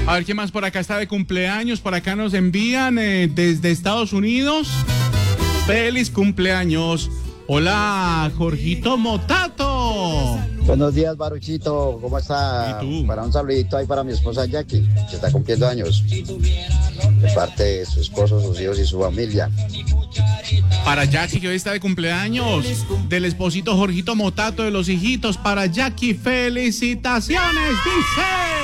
A ver, ¿qué más por acá está de cumpleaños? Por acá nos envían desde Estados Unidos. ¡Feliz cumpleaños! Hola, Jorgito Motato. Buenos días, Baruchito. ¿Cómo está? ¿Y tú? Para un saludito ahí para mi esposa Jackie, que está cumpliendo años. De parte de su esposo, sus hijos y su familia. Para Jackie, que hoy está de cumpleaños. Del esposito Jorgito Motato, de los hijitos. Para Jackie, felicitaciones, dice.